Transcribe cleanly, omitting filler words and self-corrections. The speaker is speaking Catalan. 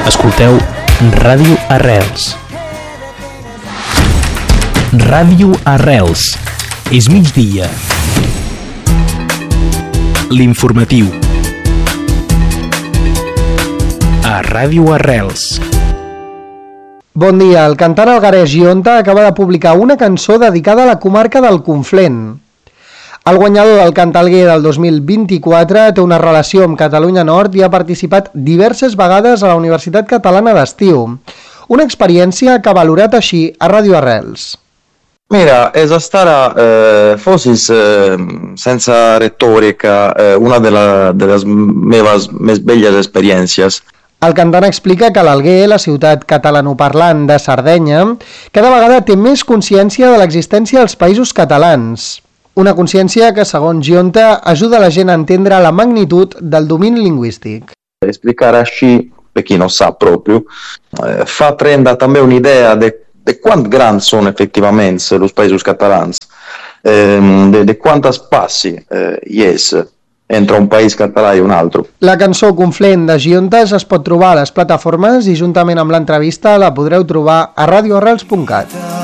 Escolteu Ràdio Arrels. Ràdio Arrels. És migdia. L'informatiu. A Ràdio Arrels. Bon dia, el cantant alguerès Gionta acaba de publicar una cançó dedicada a la comarca del Conflent. El guanyador del Cantalguer del 2024 té una relació amb Catalunya Nord i ha participat diverses vegades a la Universitat Catalana d'Estiu. Una experiència que ha valorat així a Ràdio Arrels. Mira, è stata forse senza retorica una delle més belles experiències. El cantant explica que l'Alguer, la ciutat catalanoparlant de Sardenya, cada vegada té més consciència de l'existència dels països catalans. Una consciència que, segons Gionta, ajuda la gent a entendre la magnitud del domini lingüístic. Explicare així, per chi non sa proprio, fa prendere també un'idea de quant grans són efectivament els països catalans, de quants passi hi és entre un país català i un altre. La cançó Conflent de Giontes es pot trobar a les plataformes i juntament amb l'entrevista la podreu trobar a radioarrels.cat.